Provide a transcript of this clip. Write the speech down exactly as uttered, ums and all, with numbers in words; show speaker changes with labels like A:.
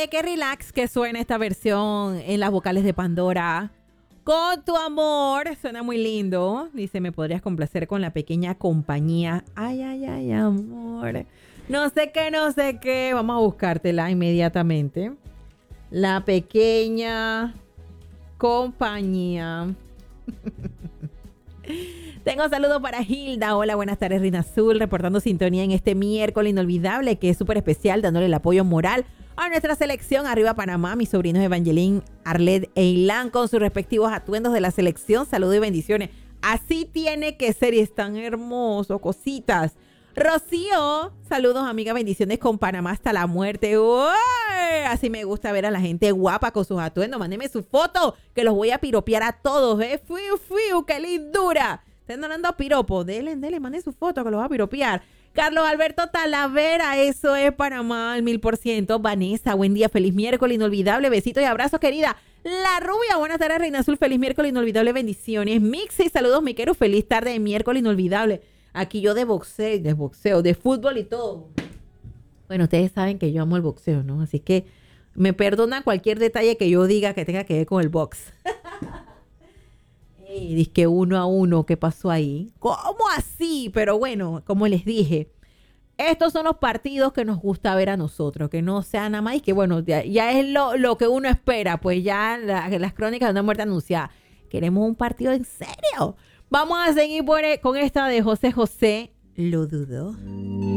A: Oye, qué relax que suena esta versión en las vocales de Pandora. Con tu amor, suena muy lindo. Dice, me podrías complacer con la pequeña compañía. Ay, ay, ay, amor. No sé qué, no sé qué. Vamos a buscártela inmediatamente. La pequeña compañía. Tengo saludos para Hilda. Hola, buenas tardes, Rina Azul. Reportando sintonía en este miércoles inolvidable que es súper especial, dándole el apoyo moral a nuestra selección. Arriba Panamá, mis sobrinos Evangeline, Arlet e Ilan con sus respectivos atuendos de la selección. Saludos y bendiciones. Así tiene que ser y están hermosos, cositas. Rocío, saludos amiga, bendiciones con Panamá hasta la muerte. ¡Uy! Así me gusta ver a la gente guapa con sus atuendos. Mándeme su foto que los voy a piropear a todos. ¿eh? ¡Fiu, fiu! ¡Qué lindura! Están dando piropo. Dele, dele, manden su foto que los va a piropear. Carlos Alberto Talavera, eso es Panamá al mil por ciento. Vanessa, buen día, feliz miércoles inolvidable. Besitos y abrazos, querida. La Rubia, buenas tardes, Reina Azul, feliz miércoles inolvidable, bendiciones. Mixi, saludos, Miquero, feliz tarde de miércoles inolvidable. Aquí yo de boxeo, de boxeo, de fútbol y todo. Bueno, ustedes saben que yo amo el boxeo, ¿no? Así que me perdonan cualquier detalle que yo diga que tenga que ver con el box. Hey, dice que uno a uno, ¿qué pasó ahí? ¿Cómo así? Pero bueno, como les dije, estos son los partidos que nos gusta ver a nosotros, que no sean nada más y que bueno, ya, ya es lo, lo que uno espera, pues ya la, las crónicas de una muerte anunciada. Queremos un partido en serio. Vamos a seguir por, con esta de José José, lo dudo.